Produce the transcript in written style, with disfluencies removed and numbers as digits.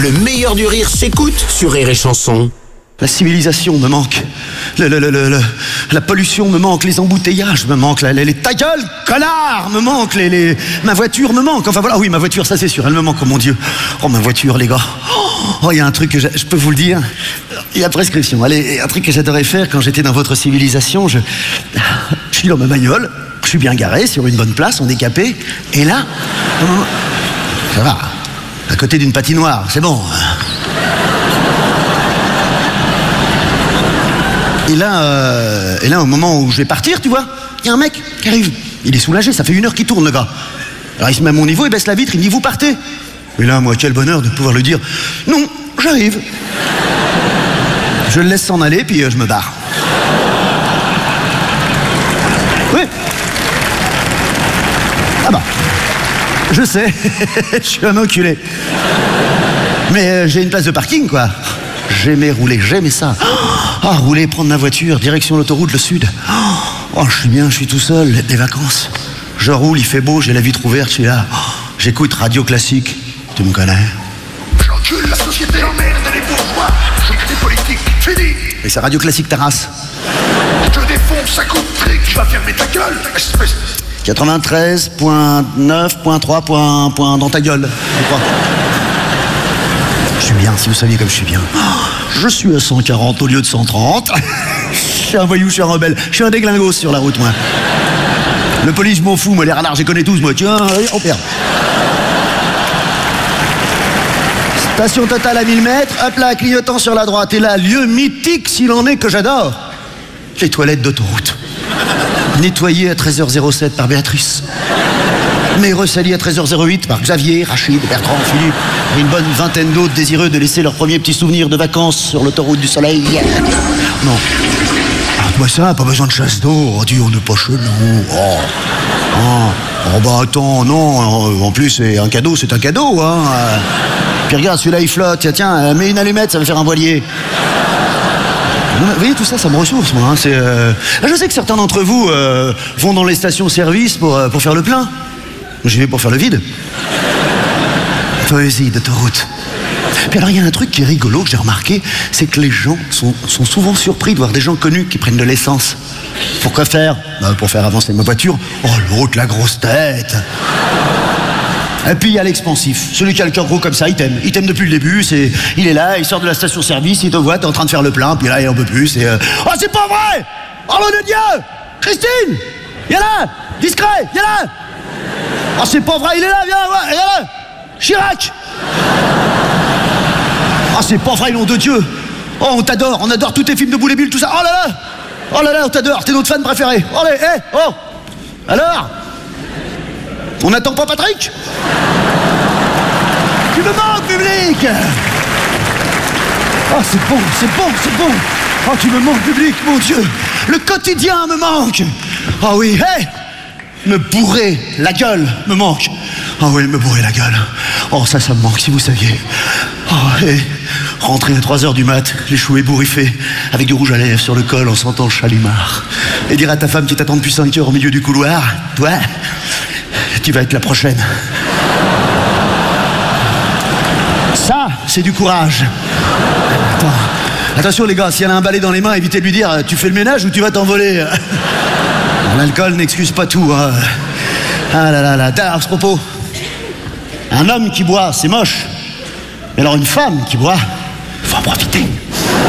Le meilleur du rire s'écoute sur Rire et Chanson. La civilisation me manque. La pollution me manque. Les embouteillages me manquent. Les ta gueule, connard, me manque. Ma voiture me manque. Enfin voilà, oui, ma voiture, ça c'est sûr, elle me manque. Oh mon Dieu. Oh ma voiture, les gars. Oh, il y a un truc que je peux vous le dire. Il y a prescription. Allez, un truc que j'adorais faire quand j'étais dans votre civilisation. Je suis dans ma bagnole. Je suis bien garé sur une bonne place, en décapé. Et là, ça va. À côté d'une patinoire, c'est bon. Et là, au moment où je vais partir, tu vois, il y a un mec qui arrive. Il est soulagé, ça fait 1 heure qu'il tourne, le gars. Alors il se met à mon niveau, il baisse la vitre, il me dit, vous partez. Et là, moi, quel bonheur de pouvoir lui dire, non, j'arrive. Je le laisse s'en aller, puis je me barre. Oui. Ah bah, je sais, je suis un enculé. Mais j'ai une place de parking, quoi. J'aimais rouler, j'aimais ça. Ah, rouler, prendre ma voiture, direction l'autoroute, le sud. Oh, je suis bien, je suis tout seul, les vacances. Je roule, il fait beau, j'ai la vitre ouverte, je suis là. Oh, j'écoute Radio Classique, tu me connais. J'encule la société, emmerde les bourgeois. Je crée des politiques, fini. Et c'est Radio Classique ta race. Je défonce à coups de trick, tu vas fermer ta gueule, espèce... 93.9.3 point dans ta gueule, je crois. Je suis bien, si vous saviez comme je suis bien. Je suis à 140 au lieu de 130. Je suis un voyou, je suis un rebelle. Je suis un déglingos sur la route, moi. Le police, je m'en fous, moi, les radars, je les connais tous, moi. Tiens, on perd. Station Total à 1000 mètres, hop là, clignotant sur la droite. Et là, lieu mythique s'il en est que j'adore. Les toilettes d'autoroute. Nettoyées à 13h07 par Béatrice. Mais ressalis à 13h08 par Xavier, Rachid, Bertrand, Philippe. Une bonne vingtaine d'autres désireux de laisser leurs premiers petits souvenirs de vacances sur l'autoroute du soleil. Non. Arrête-moi ça, pas besoin de chasse d'eau. Oh, Dieu, on n'est pas chez nous. Oh, bah attends, non. En plus, c'est un cadeau, hein. Puis regarde, celui-là, il flotte. Tiens, mets une allumette, ça va faire un voilier. Vous voyez, tout ça, ça me ressource, moi. Hein. Je sais que certains d'entre vous vont dans les stations-service pour faire le plein. J'y vais pour faire le vide. Poésie d'autoroute. Puis alors, il y a un truc qui est rigolo que j'ai remarqué, c'est que les gens sont souvent surpris de voir des gens connus qui prennent de l'essence. Pourquoi faire ? Pour faire avancer ma voiture. Oh, l'autre, la grosse tête. Et puis il y a l'expansif. Celui qui a le cœur gros comme ça, il t'aime. Il t'aime depuis le début. Il est là, il sort de la station-service, il te voit, t'es en train de faire le plein, puis là, il en peut plus. Oh, c'est pas vrai! Oh, mon de Dieu! Christine! Viens là! Discret! Viens là! Oh, c'est pas vrai, il est là, viens là! Chirac! Oh, c'est pas vrai, nom de Dieu! Oh, on t'adore, on adore tous tes films de Boule et Bulle, tout ça. Oh là là! Oh là là, on t'adore, t'es notre fan préféré. Oh, allez, oh! Alors? On n'attend pas Patrick? Tu me manques, public! Oh, c'est bon. Oh, tu me manques, public, mon Dieu! Le quotidien me manque! Oh oui, hé! Me bourrer la gueule me manque. Oh oui, me bourrer la gueule. Oh, ça me manque, si vous saviez. Oh, et rentrer à 3h du mat, les cheveux ébouriffés, avec du rouge à lèvres sur le col en sentant le chalimard. Et dire à ta femme qui t'attend depuis 5 heures au milieu du couloir, toi, tu vas être la prochaine. Ça, c'est du courage. Attention les gars, si elle a un balai dans les mains, évitez de lui dire, tu fais le ménage ou tu vas t'envoler. L'alcool n'excuse pas tout, hein. Ah là là, à ce propos, un homme qui boit, c'est moche. Mais alors une femme qui boit, faut en profiter.